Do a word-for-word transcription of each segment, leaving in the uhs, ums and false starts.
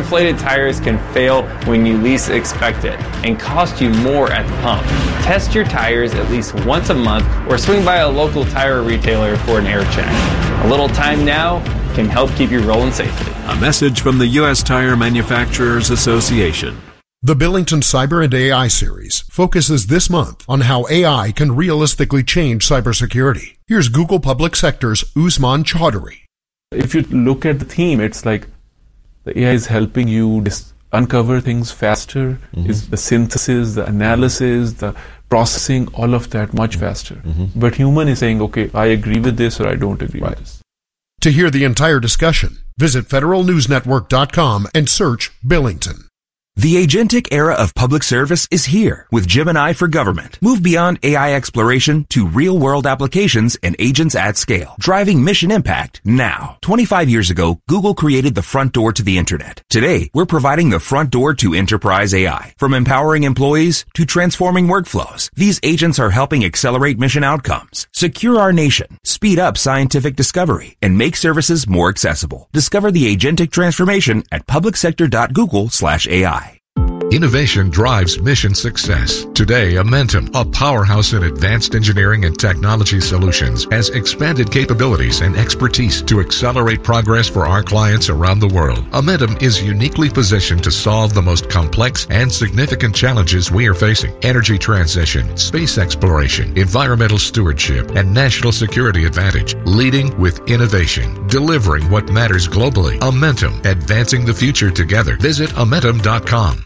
inflated tires can fail when you least expect it and cost you more at the pump. Test your tires at least once a month or swing by a local tire retailer for an air check. A little time now can help keep you rolling safely. A message from the U S Tire Manufacturers Association. The Billington Cyber and A I series focuses this month on how A I can realistically change cybersecurity. Here's Google Public Sector's Usman Chaudhary. If you look at the theme, it's like the A I is helping you dis- uncover things faster. Mm-hmm. Is the synthesis, the analysis, the processing, all of that much faster. Mm-hmm. But human is saying, okay, I agree with this or I don't agree right. with this. To hear the entire discussion, visit federal news network dot com and search Billington. The agentic era of public service is here with Gemini for Government. Move beyond A I exploration to real-world applications and agents at scale, driving mission impact now. twenty-five years ago, Google created the front door to the internet. Today, we're providing the front door to enterprise A I. From empowering employees to transforming workflows, these agents are helping accelerate mission outcomes, secure our nation, speed up scientific discovery, and make services more accessible. Discover the agentic transformation at public sector dot google slash A I. Innovation drives mission success. Today, Amentum, a powerhouse in advanced engineering and technology solutions, has expanded capabilities and expertise to accelerate progress for our clients around the world. Amentum is uniquely positioned to solve the most complex and significant challenges we are facing: energy transition, space exploration, environmental stewardship, and national security advantage. Leading with innovation, delivering what matters globally. Amentum, advancing the future together. Visit Amentum dot com.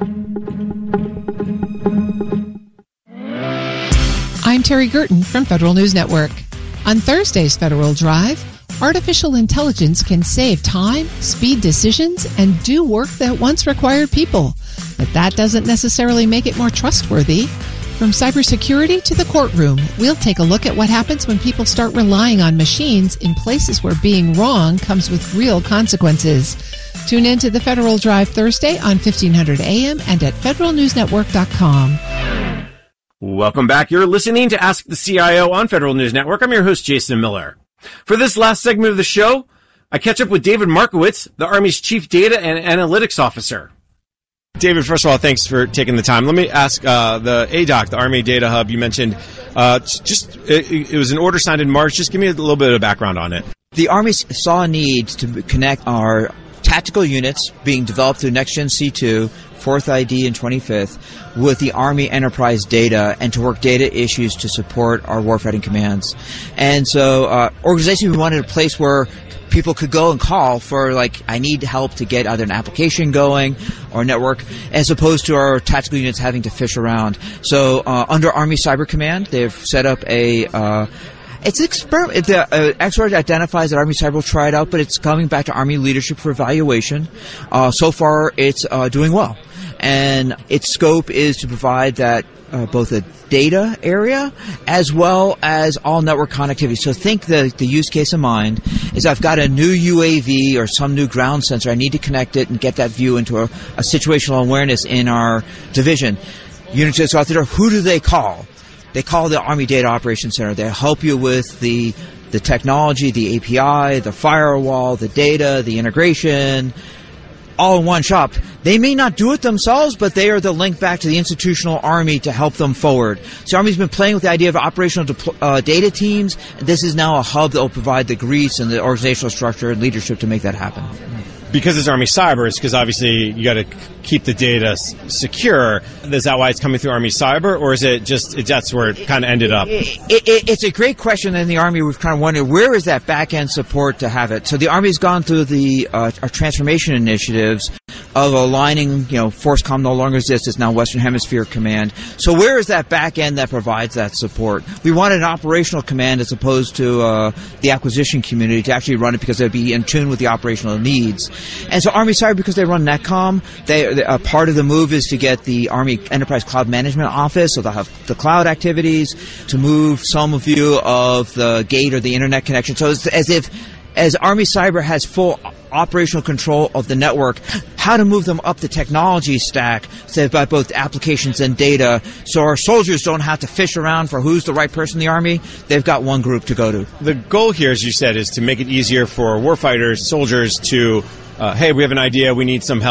I'm Terry Gerton from Federal News Network. On Thursday's Federal Drive, artificial intelligence can save time, speed decisions, and do work that once required people. But that doesn't necessarily make it more trustworthy. From cybersecurity to the courtroom, we'll take a look at what happens when people start relying on machines in places where being wrong comes with real consequences. Tune in to the Federal Drive Thursday on fifteen hundred A M and at federal news network dot com. Welcome back. You're listening to Ask the C I O on Federal News Network. I'm your host, Jason Miller. For this last segment of the show, I catch up with David Markowitz, the Army's Chief Data and Analytics Officer. David, first of all, thanks for taking the time. Let me ask uh, the A D O C, the Army Data Hub, you mentioned, uh, just it, it was an order signed in March. Just give me a little bit of background on it. The Army saw a need to connect our tactical units being developed through Next Gen C two, fourth I D, and twenty-fifth with the Army enterprise data and to work data issues to support our warfighting commands. And so uh, organizations, we wanted a place where people could go and call for, like, I need help to get either an application going or a network, as opposed to our tactical units having to fish around. So uh, under Army Cyber Command, they've set up a uh, It's an experiment. The uh, expert identifies that Army Cyber will try it out, but it's coming back to Army leadership for evaluation. Uh, so far, it's uh, doing well. And its scope is to provide that uh, both a data area as well as all network connectivity. So think the, the use case in mind is I've got a new U A V or some new ground sensor. I need to connect it and get that view into a, a situational awareness in our division. Units just go out there. Who do they call? They call the Army Data Operations Center. They help you with the the technology, the A P I, the firewall, the data, the integration, all in one shop. They may not do it themselves, but they are the link back to the institutional Army to help them forward. So Army's been playing with the idea of operational depl- uh, data teams. This is now a hub that will provide the grease and the organizational structure and leadership to make that happen. Because it's Army Cyber, it's because obviously you got to keep the data s- secure. Is that why it's coming through Army Cyber, or is it just it, that's where it kind of ended up? It, it, it's a great question. In the Army, we've kind of wondered where is that back end support to have it. So the Army's gone through the uh, our transformation initiatives of aligning. You know, FORCECOM no longer exists; it's now Western Hemisphere Command. So where is that back end that provides that support? We wanted an operational command as opposed to uh, the acquisition community to actually run it because they'd be in tune with the operational needs. And so Army Cyber, because they run NetCom, they, they uh, part of the move is to get the Army Enterprise Cloud Management Office, so they'll have the cloud activities, to move some view of the gate or the internet connection. So it's as if, as Army Cyber has full operational control of the network, how to move them up the technology stack, so by both applications and data, so our soldiers don't have to fish around for who's the right person in the Army. They've got one group to go to. The goal here, as you said, is to make it easier for warfighters, soldiers to, uh, hey, we have an idea, we need some help.